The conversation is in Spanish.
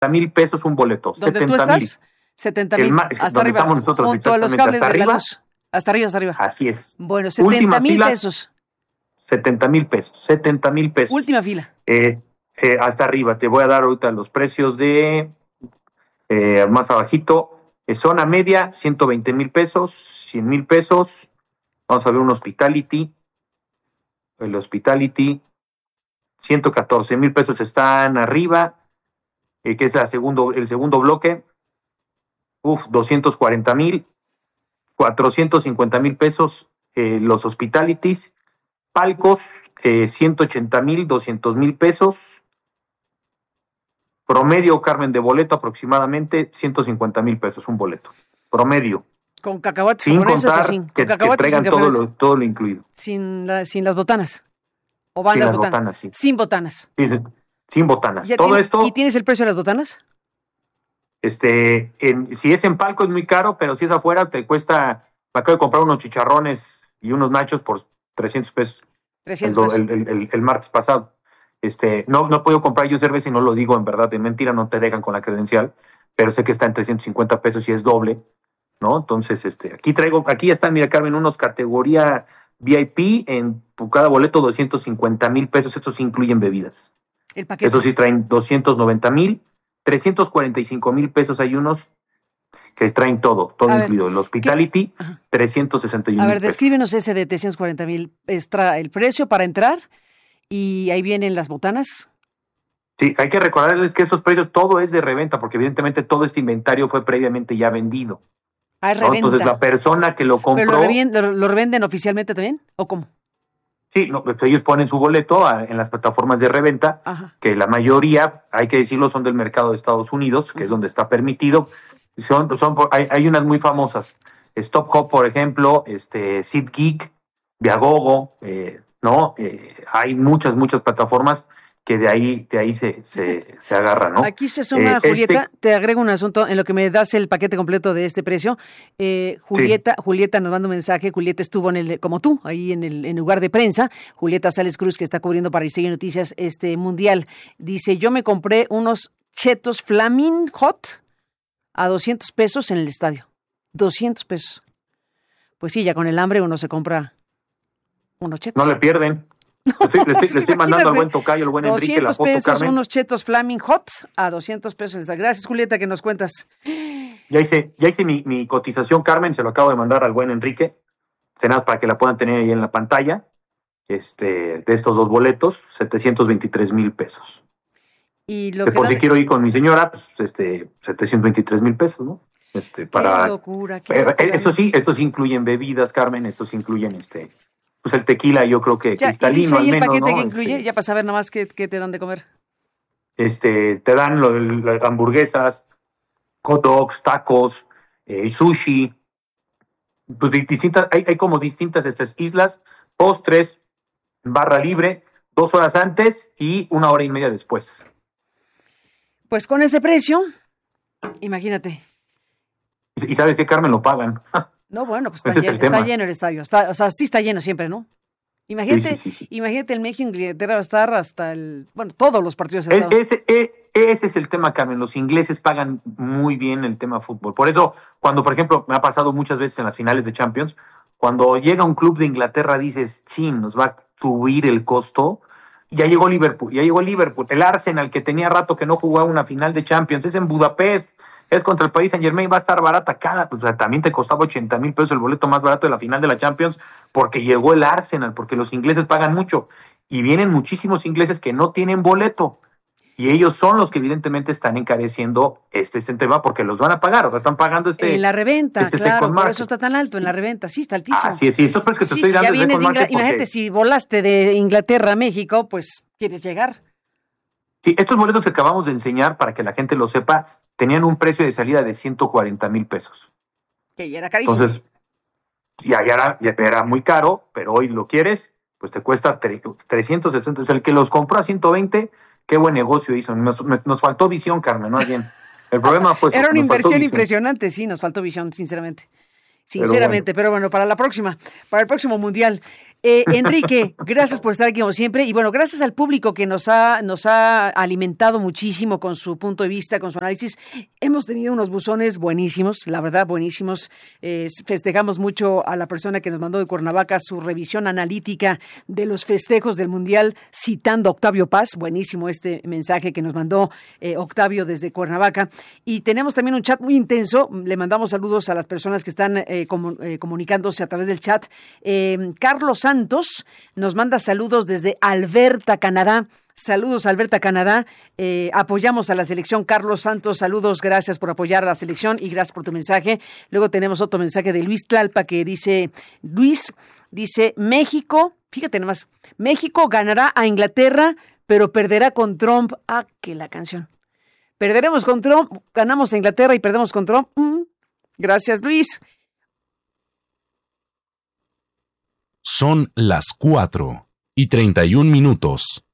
mil pesos un boleto. ¿Dónde 70 tú mil. estás? 70,000. Hasta Donde arriba. estamos nosotros, Junto a los exactamente. cables ¿Hasta de la arriba? luz. Hasta arriba. Así es. Bueno, 70,000 pesos. 70,000 pesos. 70,000 pesos. Última fila. Hasta arriba. Te voy a dar ahorita los precios de más abajito. Zona media, 120,000 pesos, 100,000 pesos. Vamos a ver un Hospitality. El Hospitality, 114,000 pesos están arriba, que es el segundo bloque. 240,000, 450,000 pesos los Hospitalities. Palcos, 180,000, 200,000 pesos. Promedio, Carmen, de boleto aproximadamente 150,000 pesos un boleto. Promedio. ¿Con cacahuates Sin japoneses contar o sin? que traigan todo lo incluido. Sin las botanas. ¿O van Sin las las botanas? botanas, sí. Sin botanas. Sí, sin botanas. ¿Ya Todo esto, ¿Y tienes el precio de las botanas? si es en palco es muy caro, pero si es afuera te cuesta. Me acabo de comprar unos chicharrones y unos nachos por 300 pesos. 300 pesos. El martes pasado. No he podido comprar yo cerveza y no lo digo en verdad, de mentira, no te dejan con la credencial, pero sé que está en 350 pesos y es doble, ¿no? Entonces, aquí ya están, mira, Carmen, unos categoría VIP en cada boleto 250,000 pesos, estos sí incluyen bebidas. El paquete. Estos sí traen 290,000, 345,000 pesos hay unos que traen todo incluido. El Hospitality, 361,000 A ver, pesos. descríbenos ese de 340,000, extra el precio para entrar. Y ahí vienen las botanas. Sí, hay que recordarles que esos precios, todo es de reventa, porque evidentemente todo este inventario fue previamente ya vendido. Hay ¿no? reventa. Entonces la persona que lo compró... ¿Pero lo revenden oficialmente también? ¿O cómo? Sí, pues ellos ponen su boleto en las plataformas de reventa, que la mayoría, hay que decirlo, son del mercado de Estados Unidos, que es donde está permitido. Hay unas muy famosas. Stop Hop, por ejemplo, SeatGeek, Viagogo, ¿no? Hay muchas plataformas que de ahí se agarran, ¿no? Aquí se suma Julieta, te agrego un asunto en lo que me das el paquete completo de este precio. Julieta nos manda un mensaje. Julieta estuvo como tú, ahí en el lugar de prensa. Julieta Sales Cruz, que está cubriendo para el Sello Noticias mundial. Dice, yo me compré unos chetos Flaming Hot a 200 pesos en el estadio. 200 pesos. Pues sí, ya con el hambre uno se compra unos chetos. No le pierden. Le estoy mandando al buen tocayo, al buen Enrique, la foto, 200 pesos, Carmen. unos chetos Flaming Hot a 200 pesos. Gracias, Julieta, que nos cuentas. Ya hice mi cotización, Carmen, se lo acabo de mandar al buen Enrique. Nada para que la puedan tener ahí en la pantalla. De estos dos boletos, 723,000 pesos. Y lo que que por si quiero ir con mi señora, pues 723,000 pesos, ¿no? Qué locura. Estos sí incluyen bebidas, Carmen, estos sí incluyen pues el tequila, yo creo que ya, cristalino, y dice ahí al menos, el paquete ¿no? que incluye, ya para saber nada más qué te dan de comer. Te dan las hamburguesas, hot dogs, tacos, sushi, pues distintas, hay como distintas islas, postres, barra libre, 2 horas antes y 1 hora y media después. Pues con ese precio, imagínate. ¿Y sabes qué, Carmen? Lo pagan. No, bueno, pues está lleno el estadio. Sí está lleno siempre, ¿no? Imagínate, sí. Imagínate el México-Inglaterra va a estar hasta todos los partidos. Ese es el tema, Carmen. Los ingleses pagan muy bien el tema fútbol. Por eso, cuando, por ejemplo, me ha pasado muchas veces en las finales de Champions, cuando llega un club de Inglaterra dices, nos va a subir el costo. Ya llegó Liverpool. El Arsenal, que tenía rato que no jugaba una final de Champions, es en Budapest. Es contra el Paris Saint-Germain, va a estar barata también te costaba 80,000 pesos el boleto más barato de la final de la Champions, porque llegó el Arsenal, porque los ingleses pagan mucho, y vienen muchísimos ingleses que no tienen boleto, y ellos son los que evidentemente están encareciendo este tema, porque los van a pagar, o sea, están pagando en la reventa, claro, por eso está tan alto, en la reventa, sí, está altísimo. Así es, estos precios que te estoy dando ya vienes imagínate, si volaste de Inglaterra a México, pues, ¿quieres llegar? Sí, estos boletos que acabamos de enseñar, para que la gente lo sepa, tenían un precio de salida de 140,000 pesos. Que ya era carísimo. Entonces, ya era muy caro, pero hoy lo quieres, pues te cuesta 360. O sea, el que los compró a 120, qué buen negocio hizo. Nos faltó visión, Carmen, más bien. El problema fue... Era una inversión impresionante, sí, nos faltó visión, sinceramente. Pero bueno, para el próximo Mundial. Enrique, gracias por estar aquí como siempre y bueno, gracias al público que nos ha alimentado muchísimo con su punto de vista, con su análisis. Hemos tenido unos buzones buenísimos, la verdad buenísimos. Festejamos mucho a la persona que nos mandó de Cuernavaca su revisión analítica de los festejos del Mundial citando a Octavio Paz. Buenísimo este mensaje que nos mandó Octavio desde Cuernavaca. Y tenemos también un chat muy intenso. Le mandamos saludos a las personas que están comunicándose a través del chat. Carlos Santos nos manda saludos desde Alberta, Canadá. Saludos, Alberta, Canadá. Apoyamos a la selección. Carlos Santos, saludos, gracias por apoyar a la selección y gracias por tu mensaje. Luego tenemos otro mensaje de Luis Tlalpa que dice, México, fíjate nomás, México ganará a Inglaterra, pero perderá con Trump. Ah, que la canción. Perderemos con Trump, ganamos a Inglaterra y perdemos con Trump. Gracias, Luis. Son las 4:31.